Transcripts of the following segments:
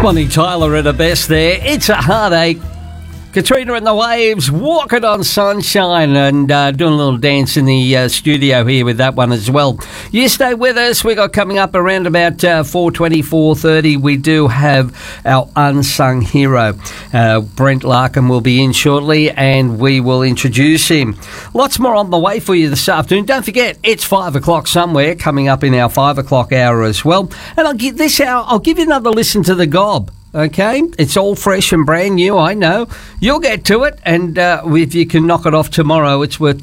Bonnie Tyler at her best there. It's a heartache. Katrina and the Waves, walking on sunshine, and doing a little dance in the studio here with that one as well. You stay with us. We got coming up around about 4:20, 4:30. We do have our unsung hero. Brent Larkin will be in shortly, and we will introduce him. Lots more on the way for you this afternoon. Don't forget, it's 5 o'clock somewhere, coming up in our 5 o'clock hour as well. And I'll give you another listen to the Gob. Okay, it's all fresh and brand new, I know. You'll get to it, and if you can knock it off tomorrow, it's worth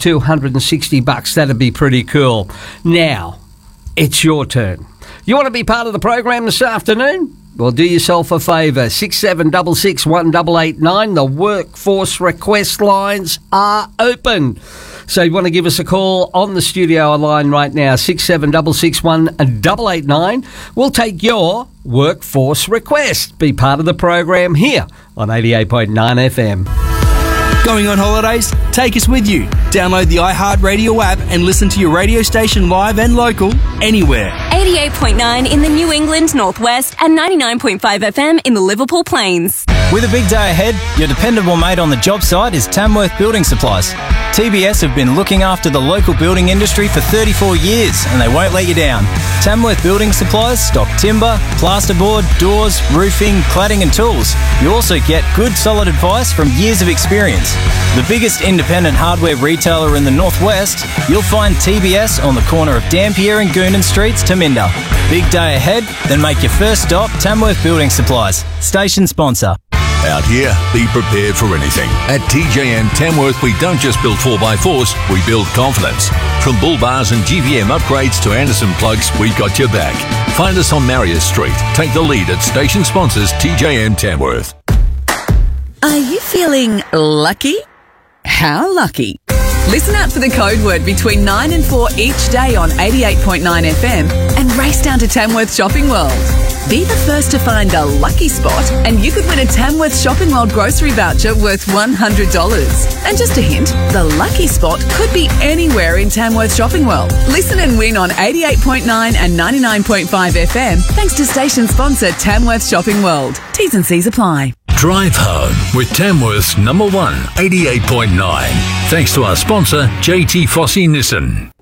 $260. That'd be pretty cool. Now, it's your turn. You want to be part of the program this afternoon? Well, do yourself a favour. 6766 1889. The workforce request lines are open. So you want to give us a call on the studio line right now, 6766 1889. We'll take your workforce request. Be part of the program here on 88.9 FM. Going on holidays? Take us with you. Download the iHeartRadio app and listen to your radio station live and local anywhere. 88.9 in the New England Northwest and 99.5 FM in the Liverpool Plains. With a big day ahead, your dependable mate on the job site is Tamworth Building Supplies. TBS have been looking after the local building industry for 34 years and they won't let you down. Tamworth Building Supplies stock timber, plasterboard, doors, roofing, cladding and tools. You also get good solid advice from years of experience. The biggest independent hardware retailer in the Northwest, you'll find TBS on the corner of Dampier and Goonan Streets to Minder. Big day ahead? Then make your first stop Tamworth Building Supplies. Station sponsor. Out here, be prepared for anything. At TJM Tamworth, we don't just build 4x4s, we build confidence. From bull bars and GVM upgrades to Anderson plugs, we got your back. Find us on Marius Street. Take the lead at station sponsors TJM Tamworth. Are you feeling lucky? How lucky? Listen out for the code word between 9 and 4 each day on 88.9 FM and race down to Tamworth Shopping World. Be the first to find a lucky spot and you could win a Tamworth Shopping World grocery voucher worth $100. And just a hint, the lucky spot could be anywhere in Tamworth Shopping World. Listen and win on 88.9 and 99.5 FM thanks to station sponsor Tamworth Shopping World. T's and C's apply. Drive home with Tamworth's number one, 88.9. Thanks to our sponsor, JT Fossey Nissan.